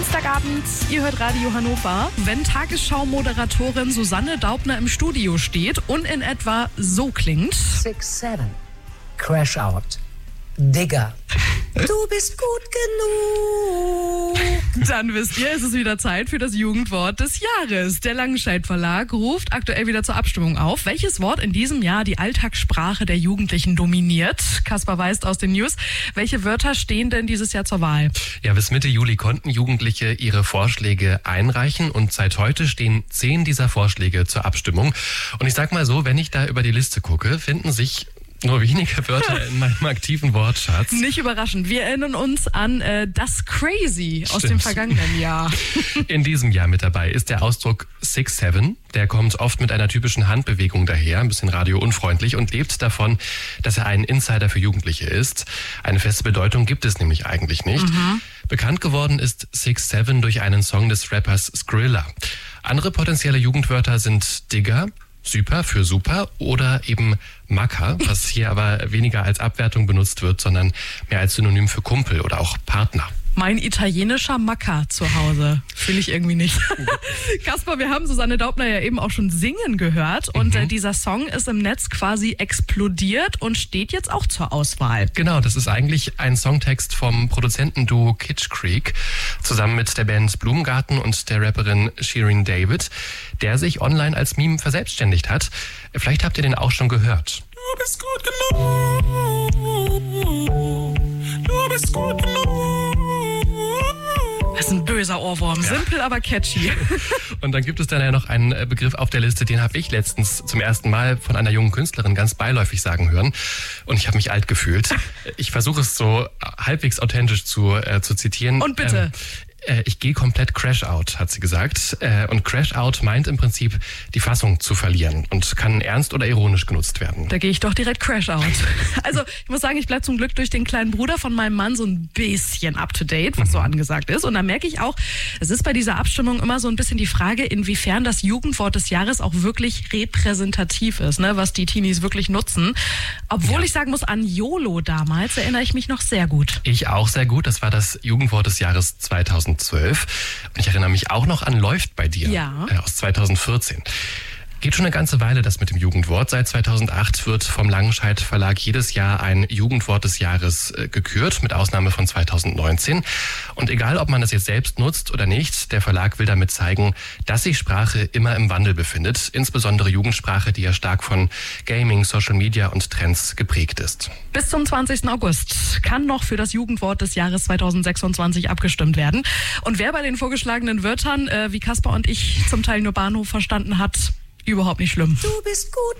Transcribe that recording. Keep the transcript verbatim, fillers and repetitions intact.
Dienstagabend, ihr hört Radio Hannover. Wenn Tagesschau-Moderatorin Susanne Daubner im Studio steht und in etwa so klingt. six seven, Crash Out, Digger. Du bist gut genug. Dann wisst ihr, es ist wieder Zeit für das Jugendwort des Jahres. Der Langenscheidt Verlag ruft aktuell wieder zur Abstimmung auf, welches Wort in diesem Jahr die Alltagssprache der Jugendlichen dominiert. Kaspar Weist aus den News. Welche Wörter stehen denn dieses Jahr zur Wahl? Ja, bis Mitte Juli konnten Jugendliche ihre Vorschläge einreichen und seit heute stehen zehn dieser Vorschläge zur Abstimmung. Und ich sag mal so, wenn ich da über die Liste gucke, finden sich nur wenige Wörter in meinem aktiven Wortschatz. Nicht überraschend. Wir erinnern uns an äh, das Crazy aus Stimmt. dem vergangenen Jahr. In diesem Jahr mit dabei ist der Ausdruck six seven. Der kommt oft mit einer typischen Handbewegung daher, ein bisschen radiounfreundlich und lebt davon, dass er ein Insider für Jugendliche ist. Eine feste Bedeutung gibt es nämlich eigentlich nicht. Mhm. Bekannt geworden ist six seven durch einen Song des Rappers Skrilla. Andere potenzielle Jugendwörter sind Digger, Super für super oder eben Macker, was hier aber weniger als Abwertung benutzt wird, sondern mehr als Synonym für Kumpel oder auch Partner. Mein italienischer Macker zu Hause. Fühle ich irgendwie nicht. Kaspar, wir haben Susanne Daubner ja eben auch schon singen gehört und mhm. äh, dieser Song ist im Netz quasi explodiert und steht jetzt auch zur Auswahl. Genau, das ist eigentlich ein Songtext vom Produzentenduo Kitsch Creek zusammen mit der Band Blumengarten und der Rapperin Shirin David, der sich online als Meme verselbstständigt hat. Vielleicht habt ihr den auch schon gehört. Du bist gut genug. Du bist gut genug. Das ist ein böser Ohrwurm. Ja. Simpel, aber catchy. Und dann gibt es dann ja noch einen Begriff auf der Liste, den habe ich letztens zum ersten Mal von einer jungen Künstlerin ganz beiläufig sagen hören. Und ich habe mich alt gefühlt. Ich versuche es so halbwegs authentisch zu, äh, zu zitieren. Und bitte. Ähm, Ich gehe komplett Crash Out, hat sie gesagt. Und Crash Out meint im Prinzip, die Fassung zu verlieren und kann ernst oder ironisch genutzt werden. Da gehe ich doch direkt Crash Out. Also ich muss sagen, ich bleibe zum Glück durch den kleinen Bruder von meinem Mann so ein bisschen up to date, was mhm. so angesagt ist. Und da merke ich auch, es ist bei dieser Abstimmung immer so ein bisschen die Frage, inwiefern das Jugendwort des Jahres auch wirklich repräsentativ ist, ne, was die Teenies wirklich nutzen. Obwohl ja. ich sagen muss, an YOLO damals erinnere ich mich noch sehr gut. Ich auch sehr gut. Das war das Jugendwort des Jahres zweitausendzwölf. Und ich erinnere mich auch noch an Läuft bei dir ja. äh, aus zweitausendvierzehn. Geht schon eine ganze Weile das mit dem Jugendwort. Seit zweitausendacht wird vom Langenscheidt Verlag jedes Jahr ein Jugendwort des Jahres äh, gekürt, mit Ausnahme von zweitausendneunzehn. Und egal, ob man das jetzt selbst nutzt oder nicht, der Verlag will damit zeigen, dass sich Sprache immer im Wandel befindet. Insbesondere Jugendsprache, die ja stark von Gaming, Social Media und Trends geprägt ist. Bis zum zwanzigsten August kann noch für das Jugendwort des Jahres zweitausendsechsundzwanzig abgestimmt werden. Und wer bei den vorgeschlagenen Wörtern, äh, wie Kaspar und ich zum Teil nur Bahnhof verstanden hat, überhaupt nicht schlimm. Du bist gut